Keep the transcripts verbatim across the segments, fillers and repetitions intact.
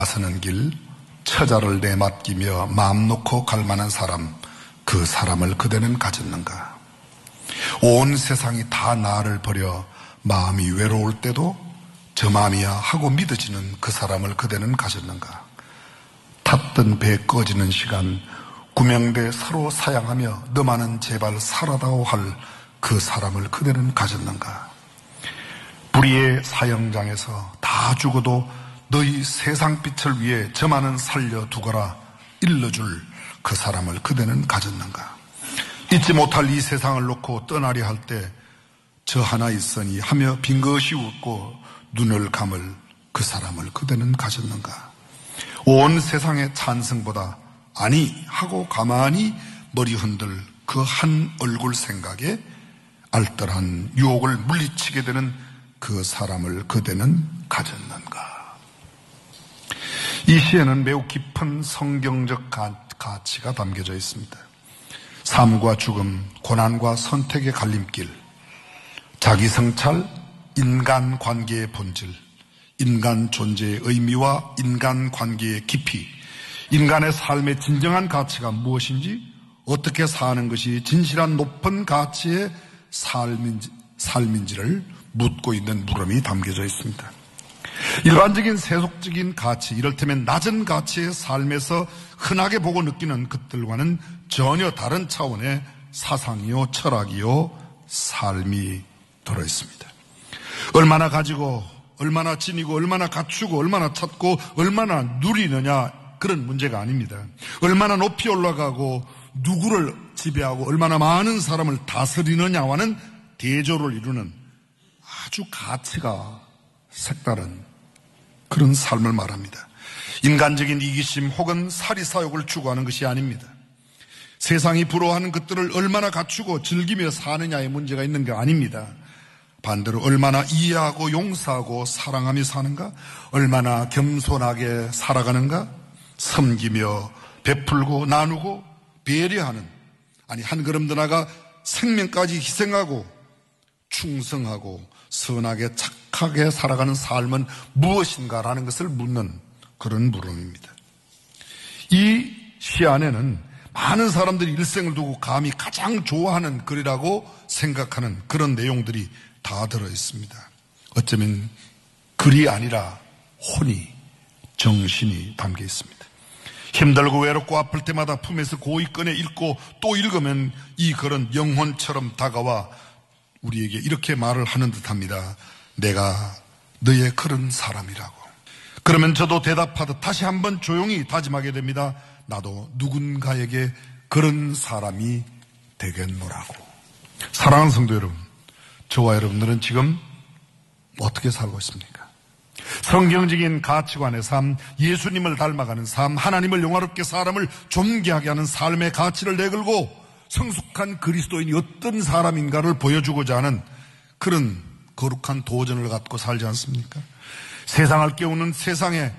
나서는 길, 처자를 내맡기며 마음 놓고 갈 만한 사람, 그 사람을 그대는 가졌는가? 온 세상이 다 나를 버려 마음이 외로울 때도 저 마음이야 하고 믿어지는 그 사람을 그대는 가졌는가? 탔던 배 꺼지는 시간, 구명대 서로 사양하며 너만은 제발 살아다오 할 그 사람을 그대는 가졌는가? 불의의 사형장에서 다 죽어도 너희 세상빛을 위해 저만은 살려두거라 일러줄 그 사람을 그대는 가졌는가? 잊지 못할 이 세상을 놓고 떠나려 할 때 저 하나 있으니 하며 빙긋이 웃고 눈을 감을 그 사람을 그대는 가졌는가? 온 세상의 찬성보다 아니 하고 가만히 머리 흔들 그 한 얼굴 생각에 알뜰한 유혹을 물리치게 되는 그 사람을 그대는 가졌는가? 이 시에는 매우 깊은 성경적 가치가 담겨져 있습니다. 삶과 죽음, 고난과 선택의 갈림길, 자기 성찰, 인간 관계의 본질, 인간 존재의 의미와 인간 관계의 깊이, 인간의 삶의 진정한 가치가 무엇인지, 어떻게 사는 것이 진실한 높은 가치의 삶인지, 삶인지를 묻고 있는 물음이 담겨져 있습니다. 일반적인 세속적인 가치, 이를테면 낮은 가치의 삶에서 흔하게 보고 느끼는 것들과는 전혀 다른 차원의 사상이요, 철학이요, 삶이 들어있습니다. 얼마나 가지고, 얼마나 지니고, 얼마나 갖추고, 얼마나 찾고, 얼마나 누리느냐, 그런 문제가 아닙니다. 얼마나 높이 올라가고, 누구를 지배하고, 얼마나 많은 사람을 다스리느냐와는 대조를 이루는 아주 가치가 색다른 그런 삶을 말합니다. 인간적인 이기심 혹은 사리사욕을 추구하는 것이 아닙니다. 세상이 부러워하는 것들을 얼마나 갖추고 즐기며 사느냐의 문제가 있는 게 아닙니다. 반대로 얼마나 이해하고 용서하고 사랑하며 사는가, 얼마나 겸손하게 살아가는가, 섬기며 베풀고 나누고 배려하는, 아니 한 걸음 더 나아가 생명까지 희생하고 충성하고 선하게 착하게 살아가는 삶은 무엇인가라는 것을 묻는 그런 물음입니다. 이 시 안에는 많은 사람들이 일생을 두고 감히 가장 좋아하는 글이라고 생각하는 그런 내용들이 다 들어있습니다. 어쩌면 글이 아니라 혼이, 정신이 담겨 있습니다. 힘들고 외롭고 아플 때마다 품에서 고이 꺼내 읽고 또 읽으면 이 글은 영혼처럼 다가와 우리에게 이렇게 말을 하는 듯합니다. 내가 너의 그런 사람이라고. 그러면 저도 대답하듯 다시 한번 조용히 다짐하게 됩니다. 나도 누군가에게 그런 사람이 되겠노라고. 사랑하는 성도 여러분, 저와 여러분들은 지금 어떻게 살고 있습니까? 성경적인 가치관의 삶, 예수님을 닮아가는 삶, 하나님을 영화롭게 사람을 존귀하게 하는 삶의 가치를 내걸고 성숙한 그리스도인이 어떤 사람인가를 보여주고자 하는 그런 거룩한 도전을 갖고 살지 않습니까? 세상을 깨우는 세상의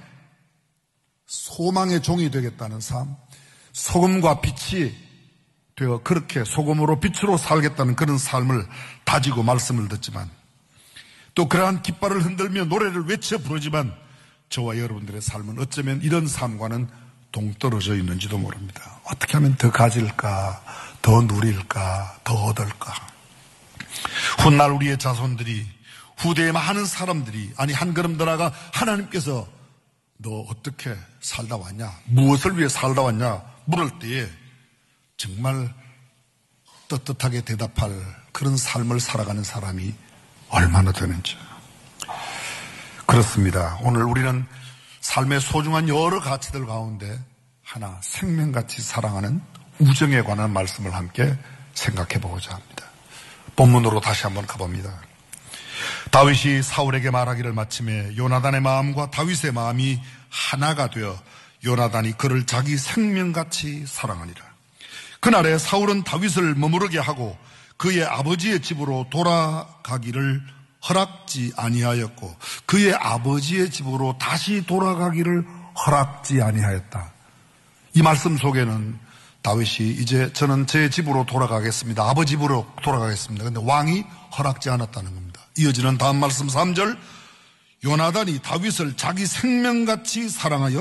소망의 종이 되겠다는 삶, 소금과 빛이 되어 그렇게 소금으로 빛으로 살겠다는 그런 삶을 다지고 말씀을 듣지만, 또 그러한 깃발을 흔들며 노래를 외쳐 부르지만 저와 여러분들의 삶은 어쩌면 이런 삶과는 동떨어져 있는지도 모릅니다. 어떻게 하면 더 가질까, 더 누릴까, 더 얻을까. 훗날 우리의 자손들이, 후대의 많은 사람들이, 아니 한 걸음 더 나아가 하나님께서 너 어떻게 살다 왔냐, 무엇을 위해 살다 왔냐 물을 때에 정말 떳떳하게 대답할 그런 삶을 살아가는 사람이 얼마나 되는지. 그렇습니다. 오늘 우리는 삶의 소중한 여러 가치들 가운데 하나, 생명같이 사랑하는 우정에 관한 말씀을 함께 생각해 보고자 합니다. 본문으로 다시 한번 가봅니다. 다윗이 사울에게 말하기를 마침에 요나단의 마음과 다윗의 마음이 하나가 되어 요나단이 그를 자기 생명같이 사랑하니라. 그날에 사울은 다윗을 머무르게 하고 그의 아버지의 집으로 돌아가기를 허락지 아니하였고 그의 아버지의 집으로 다시 돌아가기를 허락지 아니하였다. 이 말씀 속에는 다윗이 이제 저는 제 집으로 돌아가겠습니다, 아버지 집으로 돌아가겠습니다, 그런데 왕이 허락지 않았다는 겁니다. 이어지는 다음 말씀 삼 절, 요나단이 다윗을 자기 생명같이 사랑하여